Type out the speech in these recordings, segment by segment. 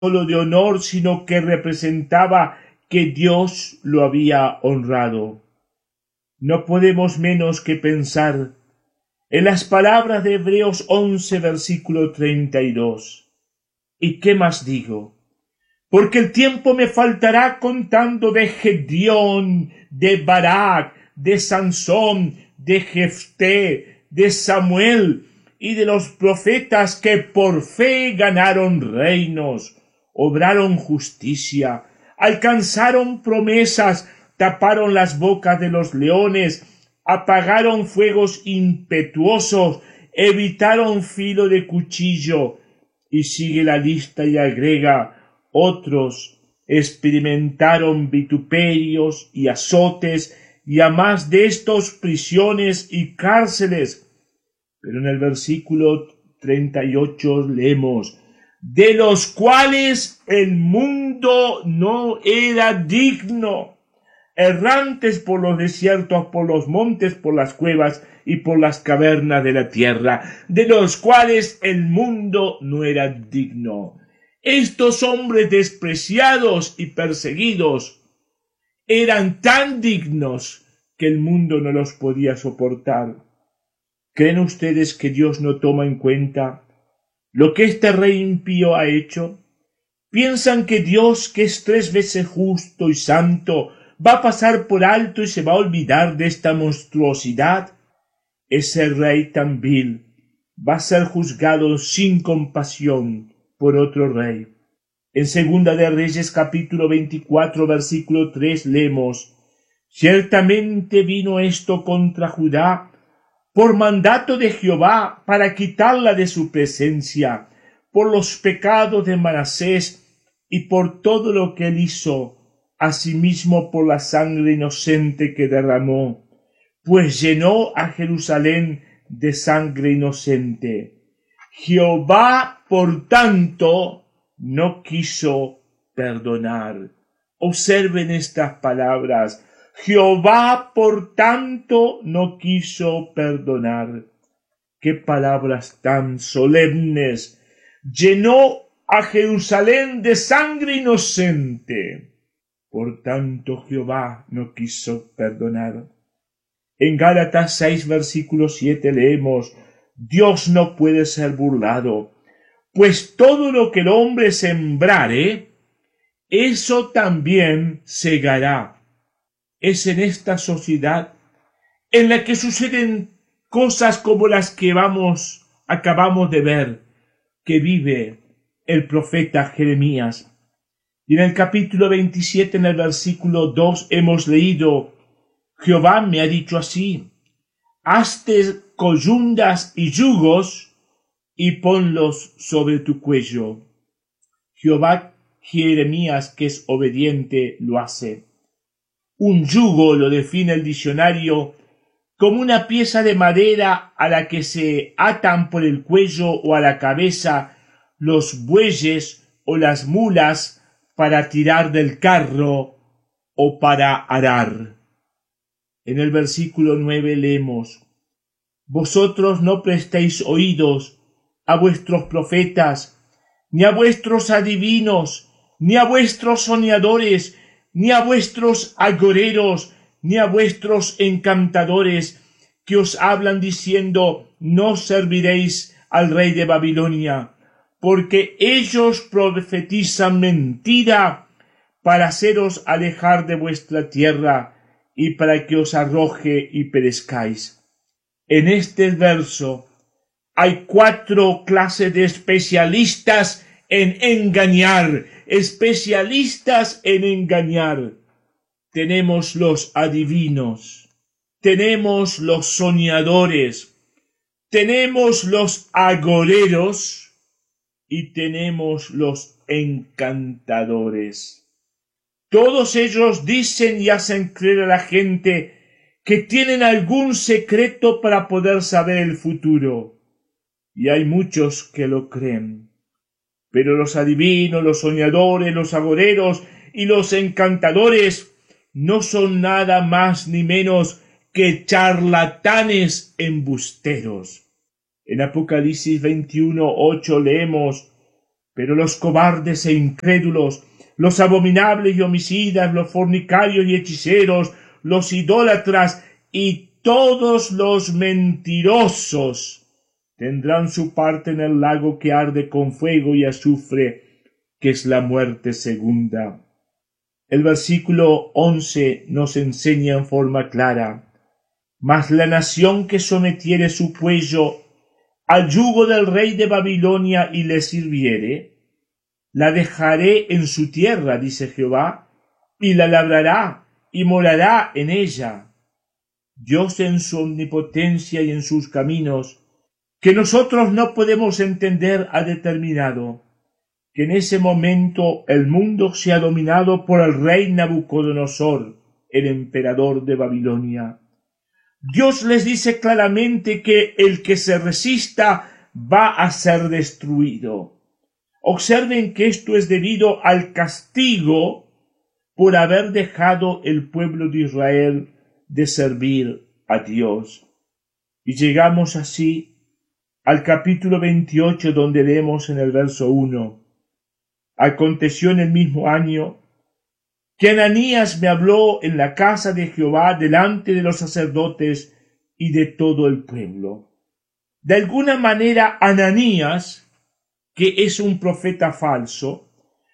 solo de honor, sino que representaba que Dios lo había honrado. No podemos menos que pensar en las palabras de Hebreos 11, versículo 32. ¿Y qué más digo? Porque el tiempo me faltará contando de Gedeón, de Barak, de Sansón, de Jefté, de Samuel y de los profetas que por fe ganaron reinos, obraron justicia, alcanzaron promesas, taparon las bocas de los leones, apagaron fuegos impetuosos, evitaron filo de cuchillo. Y sigue la lista y agrega: otros experimentaron vituperios y azotes, y a más de estos prisiones y cárceles. Pero en el versículo 38 leemos: de los cuales el mundo no era digno, errantes por los desiertos, por los montes, por las cuevas y por las cavernas de la tierra, de los cuales el mundo no era digno. Estos hombres despreciados y perseguidos eran tan dignos que el mundo no los podía soportar. ¿Creen ustedes que Dios no toma en cuenta lo que este rey impío ha hecho? ¿Piensan que Dios, que es 3 veces justo y santo, va a pasar por alto y se va a olvidar de esta monstruosidad? Ese rey tan vil va a ser juzgado sin compasión por otro rey. En Segunda de Reyes capítulo 24 versículo 3 leemos: ciertamente vino esto contra Judá por mandato de Jehová para quitarla de su presencia, por los pecados de Manasés y por todo lo que él hizo, asimismo por la sangre inocente que derramó, pues llenó a Jerusalén de sangre inocente. Jehová, por tanto, no quiso perdonar. Observen estas palabras. Jehová, por tanto, no quiso perdonar. Qué palabras tan solemnes. Llenó a Jerusalén de sangre inocente. Por tanto, Jehová no quiso perdonar. En Gálatas 6, versículo 7 leemos: Dios no puede ser burlado, pues todo lo que el hombre sembrare, eso también segará. Es en esta sociedad en la que suceden cosas como las que acabamos de ver, que vive el profeta Jeremías. Y en el capítulo 27, en el versículo 2, hemos leído: Jehová me ha dicho así: hazte coyundas y yugos y ponlos sobre tu cuello. Jehová, Jeremías, que es obediente, lo hace. Un yugo lo define el diccionario como una pieza de madera a la que se atan por el cuello o a la cabeza los bueyes o las mulas para tirar del carro o para arar. En el versículo 9 leemos: vosotros no prestéis oídos a vuestros profetas, ni a vuestros adivinos, ni a vuestros soñadores, ni a vuestros agoreros, ni a vuestros encantadores, que os hablan diciendo: no serviréis al rey de Babilonia, porque ellos profetizan mentira para haceros alejar de vuestra tierra y para que os arroje y perezcáis. En este verso hay 4 clases de especialistas en engañar, Tenemos los adivinos, tenemos los soñadores, tenemos los agoreros y tenemos los encantadores. Todos ellos dicen y hacen creer a la gente que tienen algún secreto para poder saber el futuro. Y hay muchos que lo creen. Pero los adivinos, los soñadores, los agoreros y los encantadores no son nada más ni menos que charlatanes embusteros. En Apocalipsis 21:8 leemos: Pero los cobardes e incrédulos, los abominables y homicidas, los fornicarios y hechiceros, los idólatras y todos los mentirosos tendrán su parte en el lago que arde con fuego y azufre, que es la muerte segunda. El versículo 11 nos enseña en forma clara: mas la nación que sometiere su cuello al yugo del rey de Babilonia y le sirviere, la dejaré en su tierra, dice Jehová, y la labrará y morará en ella. Dios en su omnipotencia y en sus caminos, que nosotros no podemos entender, ha determinado que en ese momento el mundo sea dominado por el rey Nabucodonosor, el emperador de Babilonia. Dios les dice claramente que el que se resista va a ser destruido. Observen que esto es debido al castigo por haber dejado el pueblo de Israel de servir a Dios. Y llegamos así al capítulo 28, donde leemos en el verso 1: aconteció en el mismo año que Ananías me habló en la casa de Jehová delante de los sacerdotes y de todo el pueblo. De alguna manera, Ananías, que es un profeta falso,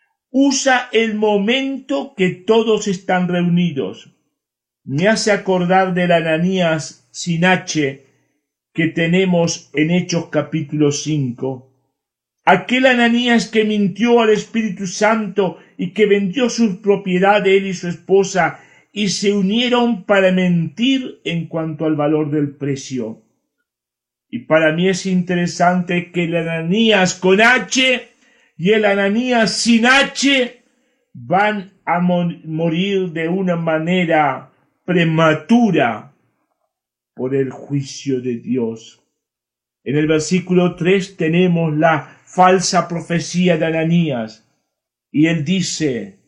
usa el momento que todos están reunidos. Me hace acordar del Ananías sin H que tenemos en Hechos capítulo 5. Aquel Ananías que mintió al Espíritu Santo y que vendió su propiedad de él y su esposa y se unieron para mentir en cuanto al valor del precio. Y para mí es interesante que el Ananías con H y el Ananías sin H van a morir de una manera prematura por el juicio de Dios. En el versículo 3 tenemos la falsa profecía de Ananías, y él dice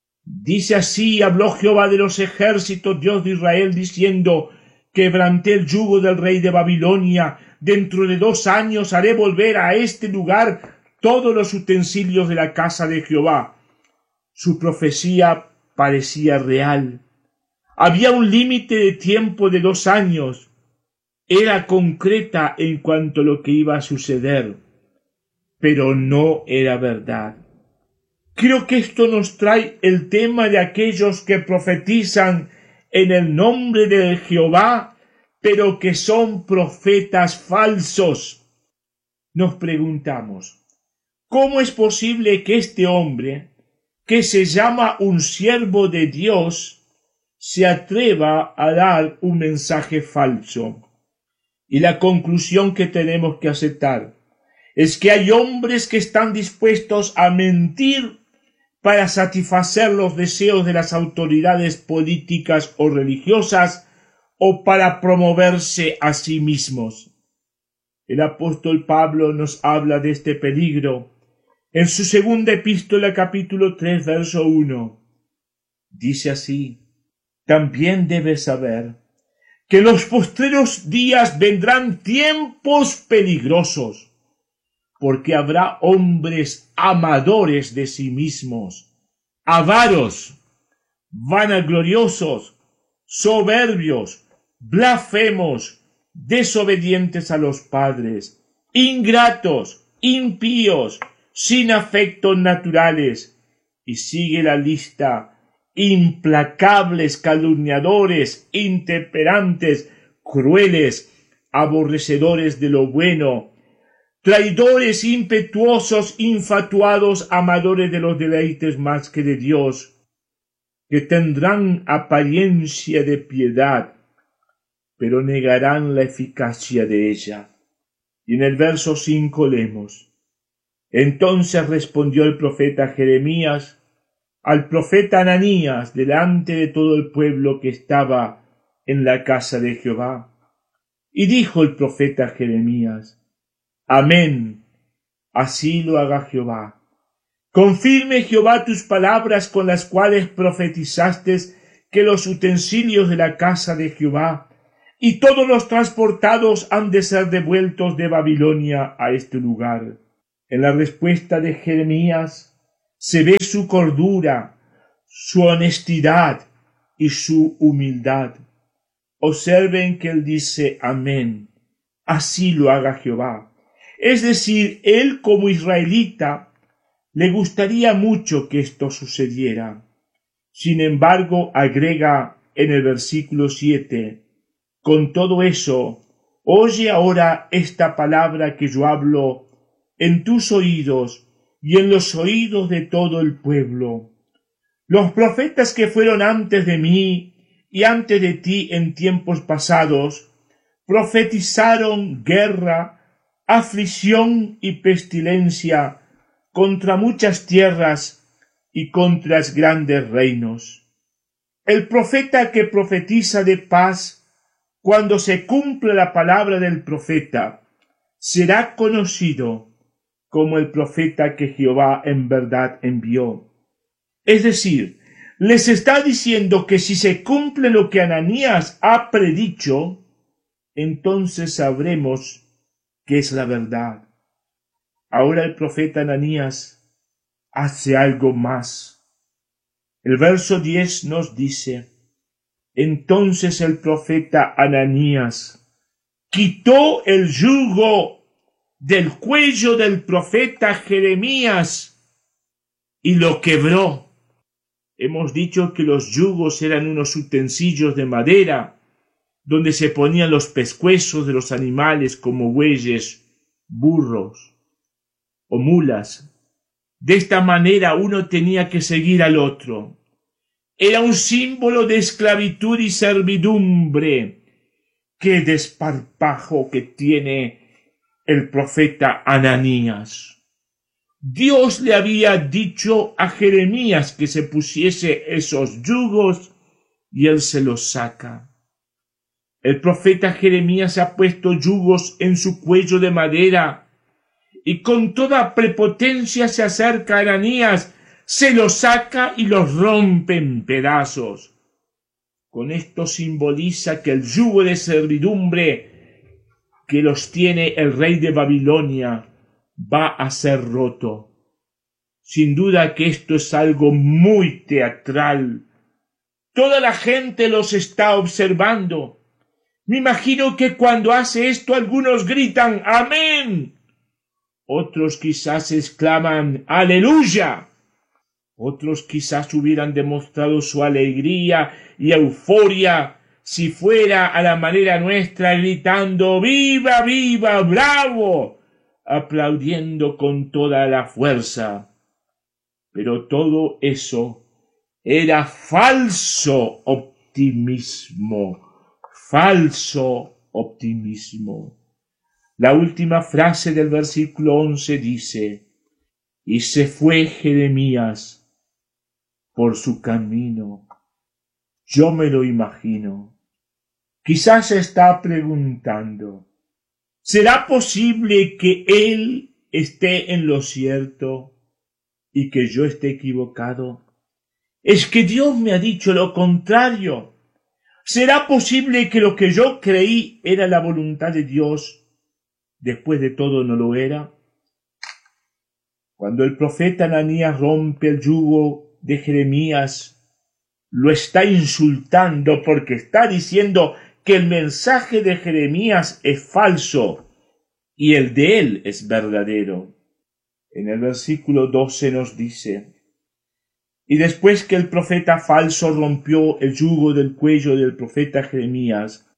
así: habló Jehová de los ejércitos, Dios de Israel, diciendo: quebranté el yugo del rey de Babilonia, dentro de 2 años haré volver a este lugar todos los utensilios de la casa de Jehová. Su profecía parecía real. Había un límite de tiempo de 2 años. Era concreta en cuanto a lo que iba a suceder, pero no era verdad. Creo que esto nos trae el tema de aquellos que profetizan en el nombre de Jehová, pero que son profetas falsos. Nos preguntamos, ¿cómo es posible que este hombre, que se llama un siervo de Dios, se atreva a dar un mensaje falso? Y la conclusión que tenemos que aceptar es que hay hombres que están dispuestos a mentir para satisfacer los deseos de las autoridades políticas o religiosas, o para promoverse a sí mismos. El apóstol Pablo nos habla de este peligro en su segunda epístola, capítulo 3, verso 1. Dice así: también debes saber que en los postreros días vendrán tiempos peligrosos, porque habrá hombres amadores de sí mismos, avaros, vanagloriosos, soberbios, blasfemos, desobedientes a los padres, ingratos, impíos, sin afectos naturales. Y sigue la lista: implacables, calumniadores, intemperantes, crueles, aborrecedores de lo bueno, traidores, impetuosos, infatuados, amadores de los deleites más que de Dios, que tendrán apariencia de piedad, pero negarán la eficacia de ella. Y en el verso 5 leemos: entonces respondió el profeta Jeremías al profeta Ananías delante de todo el pueblo que estaba en la casa de Jehová. Y dijo el profeta Jeremías: amén, así lo haga Jehová. Confirme Jehová tus palabras con las cuales profetizaste que los utensilios de la casa de Jehová y todos los transportados han de ser devueltos de Babilonia a este lugar. En la respuesta de Jeremías se ve su cordura, su honestidad y su humildad. Observen que él dice amén, así lo haga Jehová. Es decir, él como israelita le gustaría mucho que esto sucediera. Sin embargo, agrega en el versículo 7, con todo eso, oye ahora esta palabra que yo hablo en tus oídos y en los oídos de todo el pueblo. Los profetas que fueron antes de mí y antes de ti en tiempos pasados, profetizaron guerra, aflicción y pestilencia contra muchas tierras y contra grandes reinos. El profeta que profetiza de paz, cuando se cumple la palabra del profeta, será conocido como el profeta que Jehová en verdad envió. Es decir, les está diciendo que si se cumple lo que Ananías ha predicho, entonces sabremos que es la verdad. Ahora el profeta Ananías hace algo más. El verso 10 nos dice, entonces el profeta Ananías quitó el yugo del cuello del profeta Jeremías y lo quebró. Hemos dicho que los yugos eran unos utensilios de madera donde se ponían los pescuezos de los animales como bueyes, burros o mulas. De esta manera uno tenía que seguir al otro. Era un símbolo de esclavitud y servidumbre. ¡Qué desparpajo que tiene el profeta Ananías! Dios le había dicho a Jeremías que se pusiese esos yugos y él se los saca. El profeta Jeremías ha puesto yugos en su cuello de madera y con toda prepotencia se acerca a Ananías, se los saca y los rompe en pedazos. Con esto simboliza que el yugo de servidumbre que los tiene el rey de Babilonia va a ser roto. Sin duda que esto es algo muy teatral. Toda la gente los está observando. Me imagino que cuando hace esto algunos gritan ¡amén! Otros quizás exclaman ¡aleluya! Otros quizás hubieran demostrado su alegría y euforia si fuera a la manera nuestra gritando ¡viva, viva, bravo!, aplaudiendo con toda la fuerza. Pero todo eso era falso optimismo. Falso optimismo. La última frase del versículo 11 dice, y se fue Jeremías por su camino. Yo me lo imagino. Quizás se está preguntando, ¿será posible que él esté en lo cierto y que yo esté equivocado? Es que Dios me ha dicho lo contrario. ¿Será posible que lo que yo creí era la voluntad de Dios, después de todo no lo era? Cuando el profeta Ananías rompe el yugo de Jeremías, lo está insultando porque está diciendo que el mensaje de Jeremías es falso y el de él es verdadero. En el versículo 12 nos dice, y después que el profeta falso rompió el yugo del cuello del profeta Jeremías,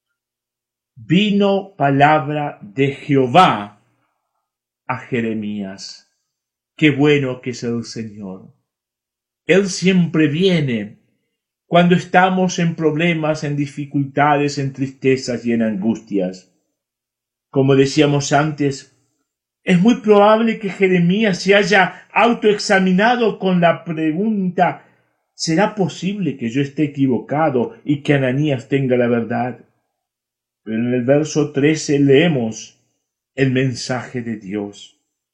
vino palabra de Jehová a Jeremías. Qué bueno que es el Señor. Él siempre viene cuando estamos en problemas, en dificultades, en tristezas y en angustias. Como decíamos antes, es muy probable que Jeremías se haya autoexaminado con la pregunta, ¿será posible que yo esté equivocado y que Ananías tenga la verdad? Pero en el verso 13 leemos el mensaje de Dios.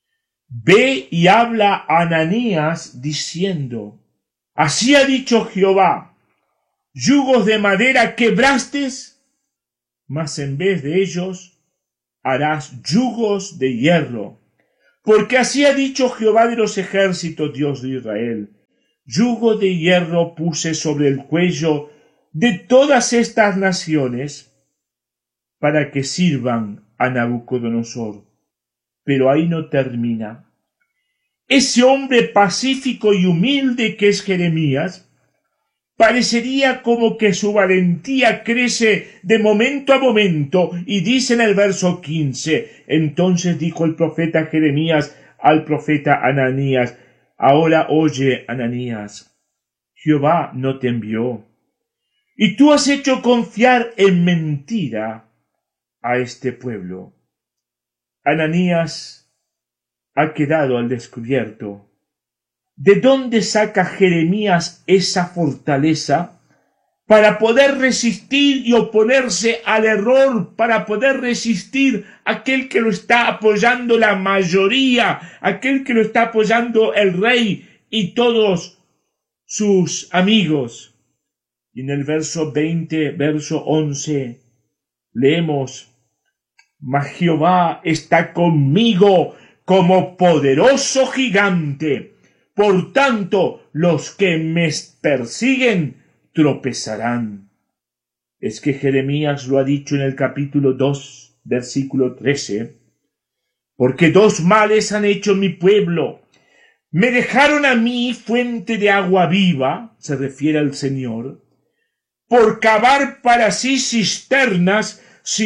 Ve y habla a Ananías diciendo, así ha dicho Jehová, yugos de madera quebraste, mas en vez de ellos harás yugos de hierro. Porque así ha dicho Jehová de los ejércitos, Dios de Israel: yugo de hierro puse sobre el cuello de todas estas naciones para que sirvan a Nabucodonosor. Pero ahí no termina. Ese hombre pacífico y humilde que es Jeremías, parecería como que su valentía crece de momento a momento, y dice en el verso 15: entonces dijo el profeta Jeremías al profeta Ananías: ahora oye, Ananías, Jehová no te envió, y tú has hecho confiar en mentira a este pueblo. Ananías ha quedado al descubierto. ¿De dónde saca Jeremías esa fortaleza para poder resistir y oponerse al error, para poder resistir a aquel que lo está apoyando la mayoría, aquel que lo está apoyando el rey y todos sus amigos? Y en el verso 20, verso 11, leemos: mas Jehová está conmigo como poderoso gigante. Por tanto, los que me persiguen tropezarán. Es que Jeremías lo ha dicho en el capítulo 2, versículo 13. Porque dos males han hecho mi pueblo. Me dejaron a mí fuente de agua viva, se refiere al Señor, por cavar para sí cisternas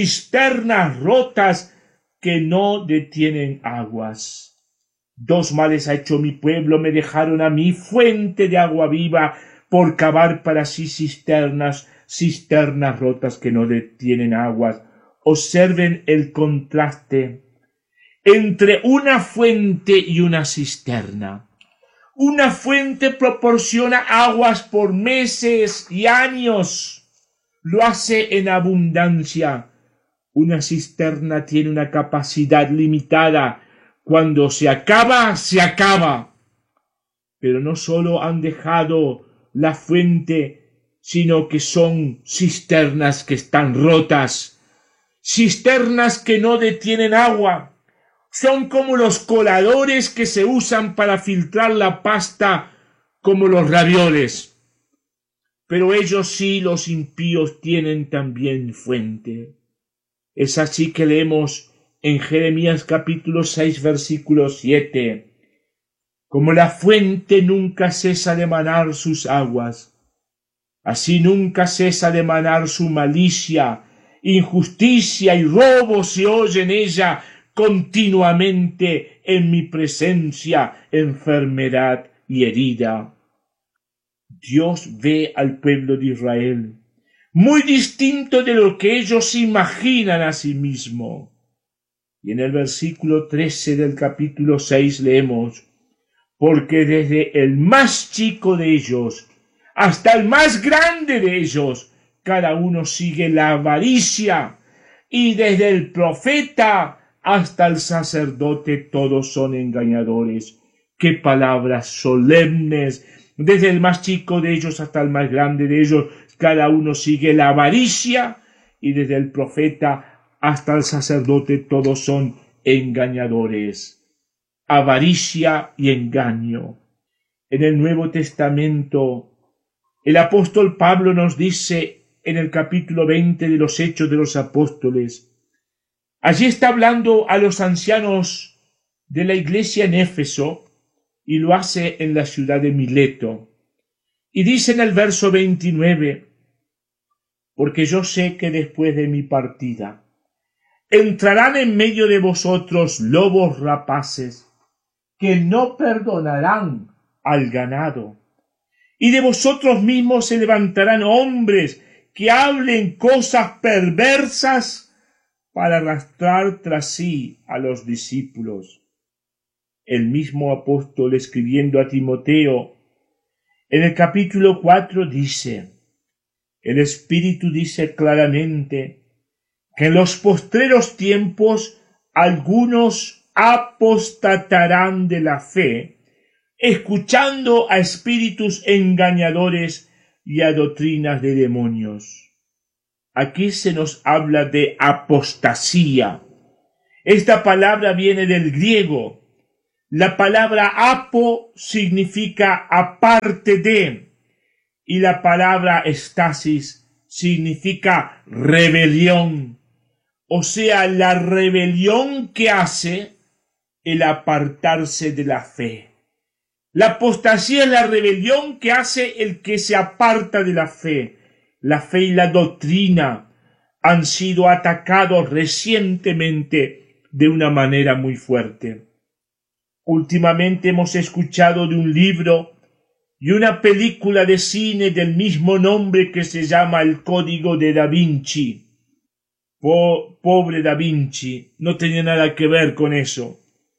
rotas que no detienen aguas. Dos males ha hecho mi pueblo, me dejaron a mí fuente de agua viva, por cavar para sí cisternas rotas que no detienen aguas. Observen el contraste entre una fuente y una cisterna. Una fuente proporciona aguas por meses y años, lo hace en abundancia. Una cisterna tiene una capacidad limitada. Cuando se acaba, se acaba. Pero no solo han dejado la fuente, sino que son cisternas que están rotas, cisternas que no detienen agua. Son como los coladores que se usan para filtrar la pasta, como los ravioles. Pero ellos sí, los impíos, tienen también fuente. Es así que leemos en Jeremías capítulo 6, versículo 7. Como la fuente nunca cesa de manar sus aguas, así nunca cesa de manar su malicia, injusticia y robo se oye en ella continuamente, en mi presencia, enfermedad y herida. Dios ve al pueblo de Israel muy distinto de lo que ellos imaginan a sí mismos. Y en el versículo 13 del capítulo 6 leemos: porque desde el más chico de ellos hasta el más grande de ellos, cada uno sigue la avaricia, y desde el profeta hasta el sacerdote todos son engañadores. ¡Qué palabras solemnes! Desde el más chico de ellos hasta el más grande de ellos, cada uno sigue la avaricia, y desde el profeta hasta el sacerdote todos son engañadores. Avaricia y engaño. En el Nuevo Testamento, el apóstol Pablo nos dice en el capítulo 20 de los Hechos de los Apóstoles, allí está hablando a los ancianos de la iglesia en Éfeso, y lo hace en la ciudad de Mileto. Y dice en el verso 29, porque yo sé que después de mi partida entrarán en medio de vosotros lobos rapaces, que no perdonarán al ganado. Y de vosotros mismos se levantarán hombres que hablen cosas perversas para arrastrar tras sí a los discípulos. El mismo apóstol, escribiendo a Timoteo, en el capítulo 4 dice: el Espíritu dice claramente que en los postreros tiempos algunos apostatarán de la fe, escuchando a espíritus engañadores y a doctrinas de demonios. Aquí se nos habla de apostasía. Esta palabra viene del griego La palabra apo significa aparte de, y la palabra estasis significa rebelión, o sea, la rebelión que hace el apartarse de la fe. La apostasía es la rebelión que hace el que se aparta de la fe. La fe y la doctrina han sido atacados recientemente de una manera muy fuerte. Últimamente hemos escuchado de un libro y una película de cine del mismo nombre que se llama El Código de Da Vinci. Pobre Da Vinci, no tenía nada que ver con eso.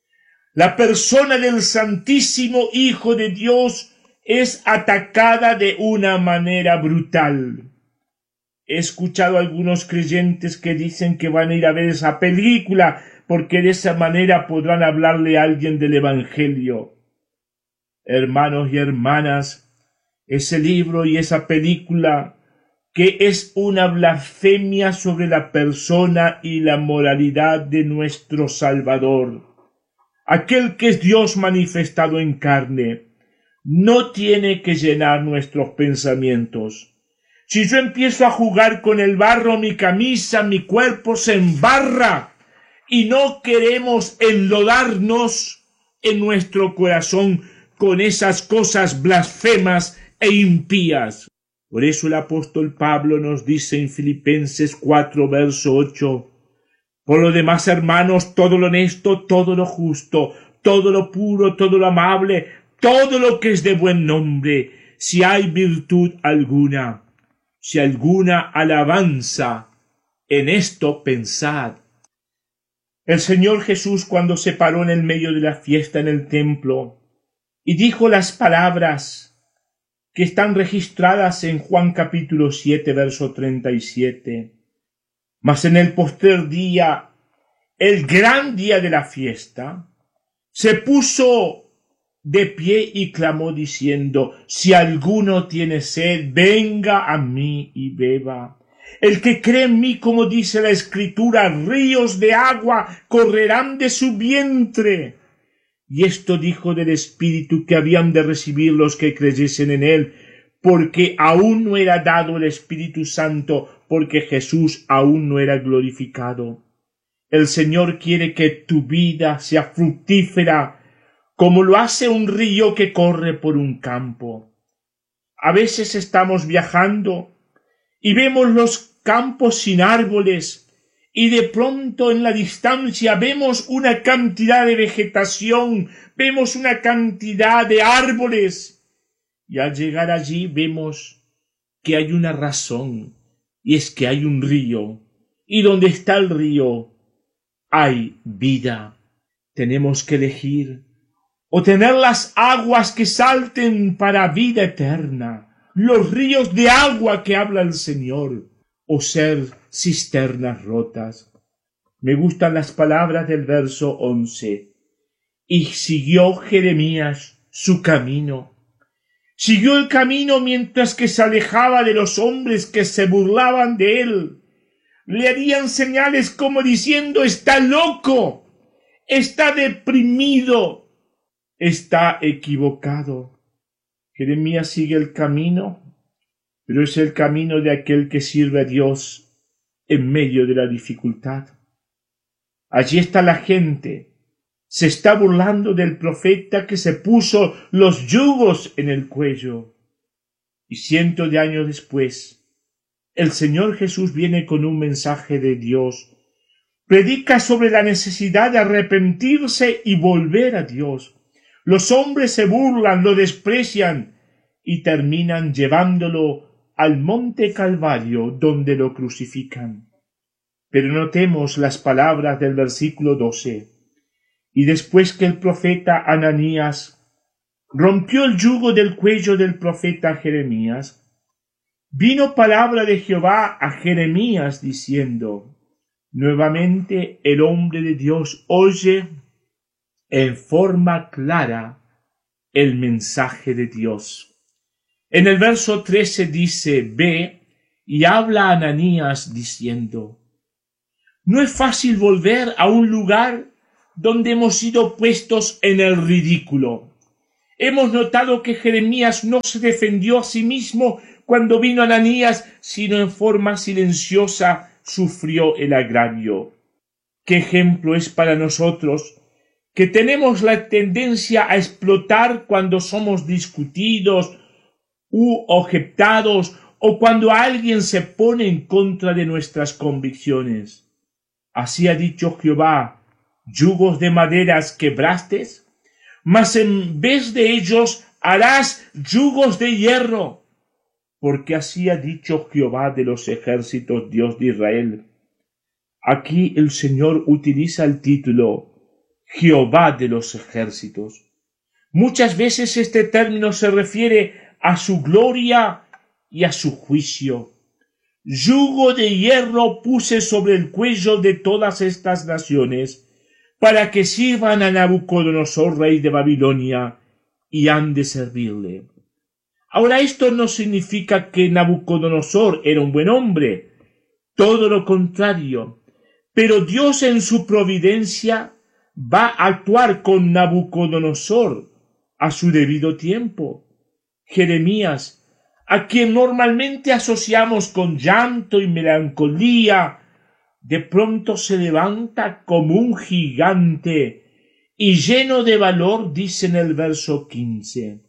La persona del Santísimo Hijo de Dios es atacada de una manera brutal. He escuchado a algunos creyentes que dicen que van a ir a ver esa película porque de esa manera podrán hablarle a alguien del Evangelio. Hermanos y hermanas, ese libro y esa película, que es una blasfemia sobre la persona y la moralidad de nuestro Salvador, aquel que es Dios manifestado en carne, no tiene que llenar nuestros pensamientos. Si yo empiezo a jugar con el barro, mi camisa, mi cuerpo se embarra y no queremos enlodarnos en nuestro corazón con esas cosas blasfemas e impías. Por eso el apóstol Pablo nos dice en Filipenses 4, verso 8, por lo demás, hermanos, todo lo honesto, todo lo justo, todo lo puro, todo lo amable, todo lo que es de buen nombre, si hay virtud alguna, si alguna alabanza, en esto pensad. El Señor Jesús, cuando se paró en el medio de la fiesta en el templo y dijo las palabras que están registradas en Juan capítulo 7, verso 37, mas en el postrer día, el gran día de la fiesta, se puso de pie y clamó diciendo, si alguno tiene sed, venga a mí y beba. El que cree en mí, como dice la Escritura, ríos de agua correrán de su vientre. Y esto dijo del Espíritu que habían de recibir los que creyesen en él, porque aún no era dado el Espíritu Santo, porque Jesús aún no era glorificado. El Señor quiere que tu vida sea fructífera, como lo hace un río que corre por un campo. A veces estamos viajando y vemos los campos sin árboles, y de pronto en la distancia vemos una cantidad de vegetación, vemos una cantidad de árboles, y al llegar allí vemos que hay una razón, y es que hay un río, y donde está el río hay vida. Tenemos que elegir o tener las aguas que salten para vida eterna, los ríos de agua que habla el Señor, o ser cisternas rotas. Me gustan las palabras del verso 11. Y siguió Jeremías su camino. Siguió el camino mientras que se alejaba de los hombres que se burlaban de él. Le harían señales como diciendo, está loco, está deprimido, está equivocado. Jeremías sigue el camino, pero es el camino de aquel que sirve a Dios en medio de la dificultad. Allí está la gente, se está burlando del profeta que se puso los yugos en el cuello. Y cientos de años después, el Señor Jesús viene con un mensaje de Dios, predica sobre la necesidad de arrepentirse y volver a Dios. Los hombres se burlan, lo desprecian y terminan llevándolo al monte Calvario, donde lo crucifican. Pero notemos las palabras del versículo 12. Y después que el profeta Ananías rompió el yugo del cuello del profeta Jeremías, vino palabra de Jehová a Jeremías diciendo, nuevamente el hombre de Dios oye en forma clara el mensaje de Dios. En el verso 13 dice, ve y habla a Ananías diciendo, ¿no es fácil volver a un lugar donde hemos sido puestos en el ridículo. Hemos notado que Jeremías no se defendió a sí mismo cuando vino Ananías, sino en forma silenciosa sufrió el agravio. ¿Qué ejemplo es para nosotros que tenemos la tendencia a explotar cuando somos discutidos u objetados o cuando alguien se pone en contra de nuestras convicciones? Así ha dicho Jehová: yugos de maderas quebraste, mas en vez de ellos harás yugos de hierro. Porque así ha dicho Jehová de los ejércitos, Dios de Israel. Aquí el Señor utiliza el título Jehová de los ejércitos. Muchas veces este término se refiere a su gloria y a su juicio. Yugo de hierro puse sobre el cuello de todas estas naciones, para que sirvan a Nabucodonosor, rey de Babilonia, y han de servirle. Ahora, esto no significa que Nabucodonosor era un buen hombre, todo lo contrario, pero Dios en su providencia va a actuar con Nabucodonosor a su debido tiempo. Jeremías, a quien normalmente asociamos con llanto y melancolía, de pronto se levanta como un gigante y lleno de valor, dice en el verso 15.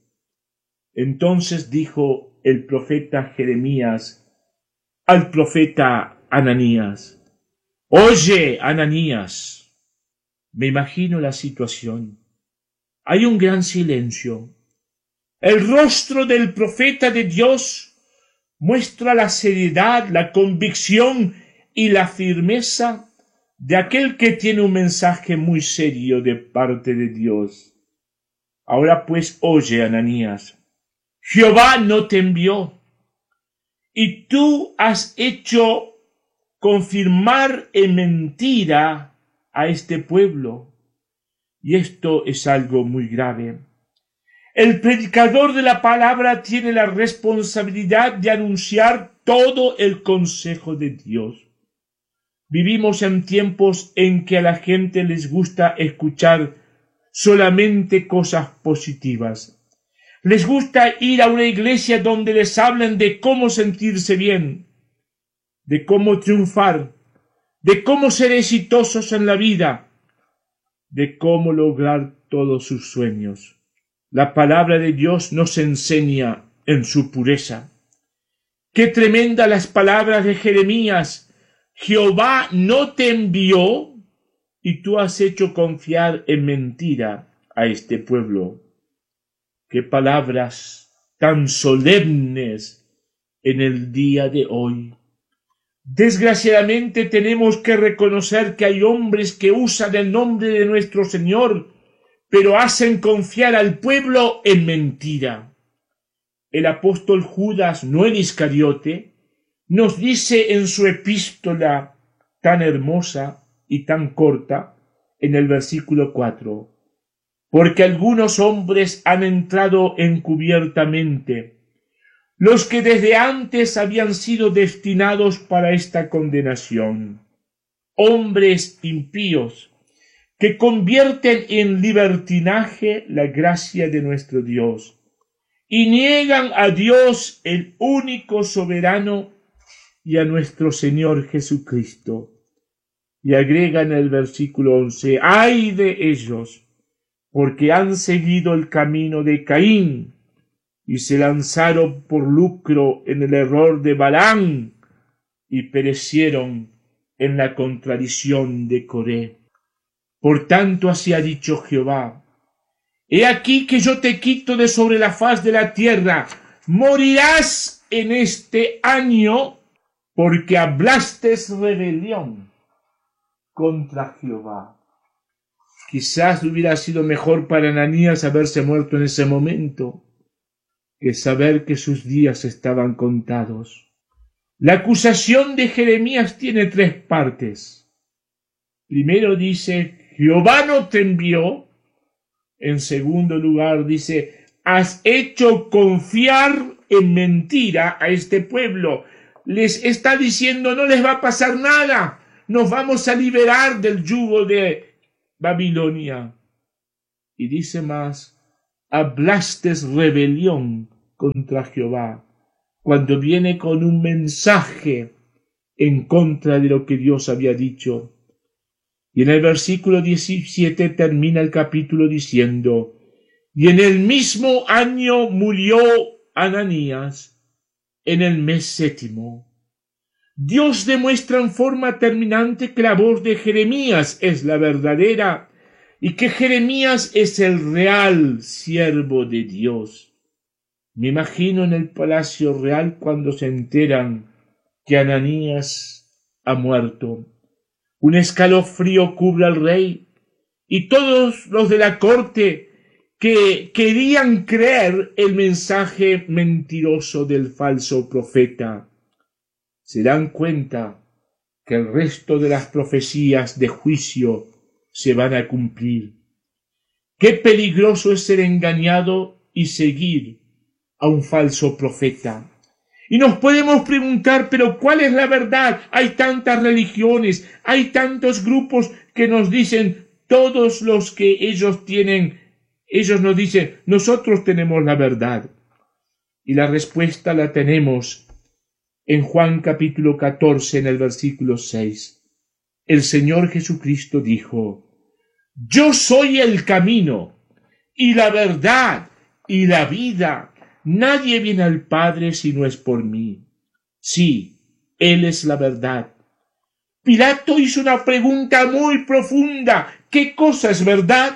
Entonces dijo el profeta Jeremías al profeta Ananías: oye, Ananías. Me imagino la situación. Hay un gran silencio. El rostro del profeta de Dios muestra la seriedad, la convicción y la firmeza de aquel que tiene un mensaje muy serio de parte de Dios. Ahora pues, oye, Ananías, Jehová no te envió, y tú has hecho confirmar en mentira a este pueblo, y esto es algo muy grave. El predicador de la palabra tiene la responsabilidad de anunciar todo el consejo de Dios. Vivimos en tiempos en que a la gente les gusta escuchar solamente cosas positivas. Les gusta ir a una iglesia donde les hablen de cómo sentirse bien, de cómo triunfar, de cómo ser exitosos en la vida, de cómo lograr todos sus sueños. La palabra de Dios nos enseña en su pureza. Qué tremenda las palabras de Jeremías. Jehová no te envió y tú has hecho confiar en mentira a este pueblo. Qué palabras tan solemnes en el día de hoy. Desgraciadamente tenemos que reconocer que hay hombres que usan el nombre de nuestro Señor, pero hacen confiar al pueblo en mentira. El apóstol Judas, no el Iscariote, nos dice en su epístola tan hermosa y tan corta, en el versículo 4, porque algunos hombres han entrado encubiertamente, los que desde antes habían sido destinados para esta condenación, hombres impíos, que convierten en libertinaje la gracia de nuestro Dios, y niegan a Dios el único soberano y a nuestro Señor Jesucristo. Y agrega en el versículo 11, ¡ay de ellos! Porque han seguido el camino de Caín, y se lanzaron por lucro en el error de Balaam, y perecieron en la contradicción de Coré. Por tanto, así ha dicho Jehová: he aquí que yo te quito de sobre la faz de la tierra, morirás en este año, porque hablaste rebelión contra Jehová. Quizás hubiera sido mejor para Ananías haberse muerto en ese momento que saber que sus días estaban contados. La acusación de Jeremías tiene tres partes. Primero dice, Jehová no te envió. En segundo lugar dice, has hecho confiar en mentira a este pueblo. Les está diciendo, no les va a pasar nada, nos vamos a liberar del yugo de Babilonia. Y dice más, hablaste rebelión contra Jehová, cuando viene con un mensaje en contra de lo que Dios había dicho. Y en el versículo 17 termina el capítulo diciendo, y en el mismo año murió Ananías, en el mes 7. Dios demuestra en forma terminante que la voz de Jeremías es la verdadera y que Jeremías es el real siervo de Dios. Me imagino en el palacio real cuando se enteran que Ananías ha muerto. Un escalofrío cubre al rey y todos los de la corte que querían creer el mensaje mentiroso del falso profeta se dan cuenta que el resto de las profecías de juicio se van a cumplir. Qué peligroso es ser engañado y seguir a un falso profeta. Y nos podemos preguntar, pero ¿cuál es la verdad? Hay tantas religiones, hay tantos grupos que nos dicen todos los que ellos tienen, ellos nos dicen, nosotros tenemos la verdad. Y la respuesta la tenemos en Juan capítulo 14, en el versículo 6. El Señor Jesucristo dijo, yo soy el camino y la verdad y la vida. Nadie viene al Padre si no es por mí. Sí, Él es la verdad. Pilato hizo una pregunta muy profunda. ¿Qué cosa es verdad?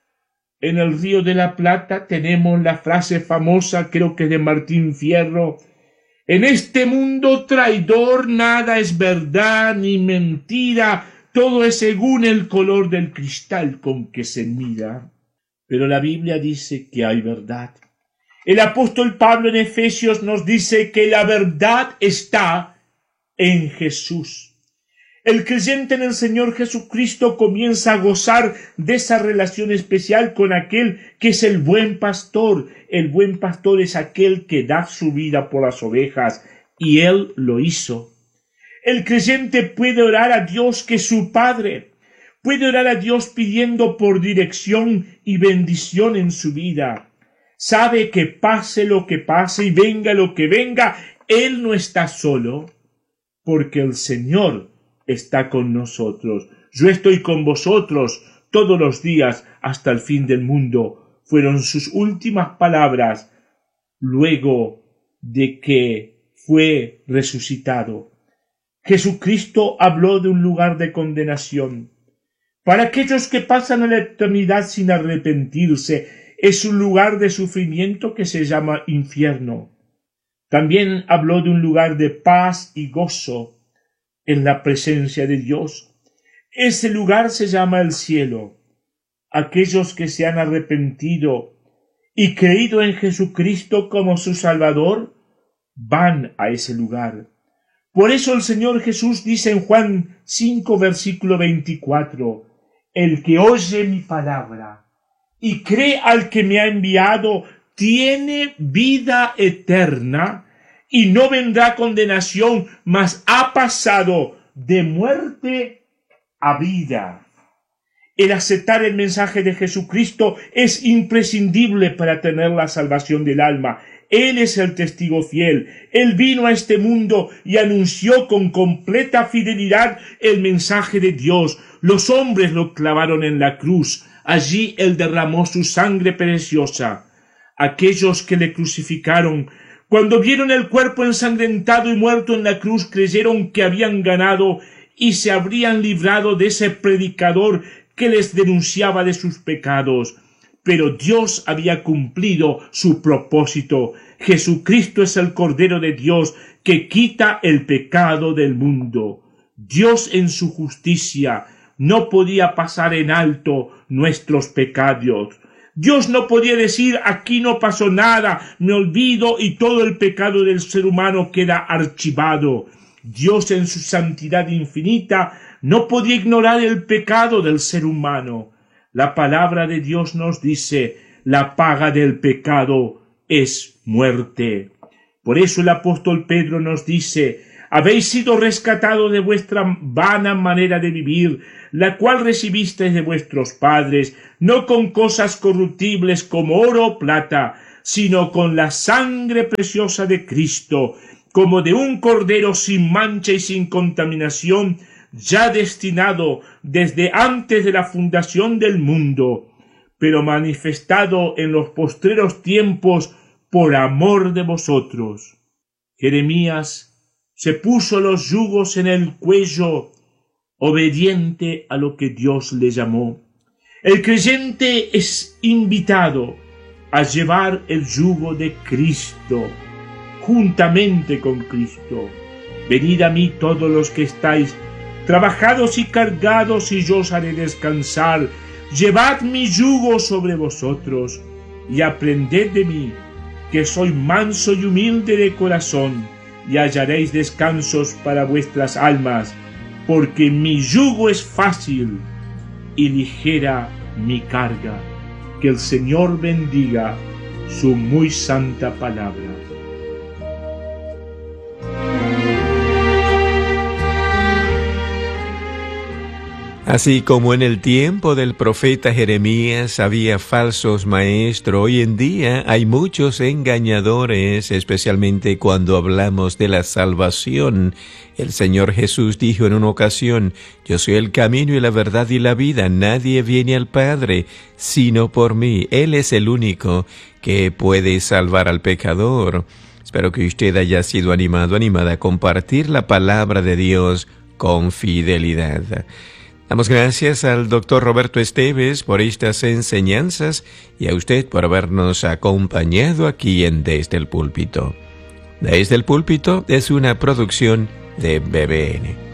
En el Río de la Plata tenemos la frase famosa, creo que de Martín Fierro, en este mundo traidor nada es verdad ni mentira, todo es según el color del cristal con que se mira. Pero la Biblia dice que hay verdad. El apóstol Pablo en Efesios nos dice que la verdad está en Jesús. El creyente en el Señor Jesucristo comienza a gozar de esa relación especial con aquel que es el buen pastor. El buen pastor es aquel que da su vida por las ovejas, y Él lo hizo. El creyente puede orar a Dios, que es su Padre. Puede orar a Dios pidiendo por dirección y bendición en su vida. Sabe que pase lo que pase y venga lo que venga, Él no está solo, porque el Señor está con nosotros. Yo estoy con vosotros todos los días hasta el fin del mundo. Fueron sus últimas palabras luego de que fue resucitado. Jesucristo habló de un lugar de condenación. Para aquellos que pasan a la eternidad sin arrepentirse, es un lugar de sufrimiento que se llama infierno. También habló de un lugar de paz y gozo en la presencia de Dios. Ese lugar se llama el cielo. Aquellos que se han arrepentido y creído en Jesucristo como su Salvador van a ese lugar. Por eso el Señor Jesús dice en Juan 5, versículo 24, el que oye mi palabra y cree al que me ha enviado tiene vida eterna y no vendrá condenación, mas ha pasado de muerte a vida. El aceptar el mensaje de Jesucristo es imprescindible para tener la salvación del alma. Él es el testigo fiel. Él vino a este mundo y anunció con completa fidelidad el mensaje de Dios. Los hombres lo clavaron en la cruz. Allí Él derramó su sangre preciosa. Aquellos que le crucificaron, cuando vieron el cuerpo ensangrentado y muerto en la cruz, creyeron que habían ganado y se habrían librado de ese predicador que les denunciaba de sus pecados. Pero Dios había cumplido su propósito. Jesucristo es el Cordero de Dios que quita el pecado del mundo. Dios en su justicia no podía pasar en alto nuestros pecados. Dios no podía decir, aquí no pasó nada, me olvido y todo el pecado del ser humano queda archivado. Dios en su santidad infinita no podía ignorar el pecado del ser humano. La palabra de Dios nos dice, la paga del pecado es muerte. Por eso el apóstol Pedro nos dice, Habéis sido rescatados de vuestra vana manera de vivir, la cual recibisteis de vuestros padres, no con cosas corruptibles como oro o plata, sino con la sangre preciosa de Cristo, como de un cordero sin mancha y sin contaminación, ya destinado desde antes de la fundación del mundo, pero manifestado en los postreros tiempos por amor de vosotros. Jeremías se puso los yugos en el cuello, obediente a lo que Dios le llamó. El creyente es invitado a llevar el yugo de Cristo, juntamente con Cristo. Venid a mí todos los que estáis trabajados y cargados, y yo os haré descansar. Llevad mi yugo sobre vosotros, y aprended de mí, que soy manso y humilde de corazón, y hallaréis descansos para vuestras almas, porque mi yugo es fácil y ligera mi carga. Que el Señor bendiga su muy santa palabra. Así como en el tiempo del profeta Jeremías había falsos maestros, hoy en día hay muchos engañadores, especialmente cuando hablamos de la salvación. El Señor Jesús dijo en una ocasión: yo soy el camino y la verdad y la vida, nadie viene al Padre sino por mí. Él es el único que puede salvar al pecador. Espero que usted haya sido animada a compartir la palabra de Dios con fidelidad. Damos gracias al Dr. Roberto Esteves por estas enseñanzas y a usted por habernos acompañado aquí en Desde el Púlpito. Desde el Púlpito es una producción de BBN.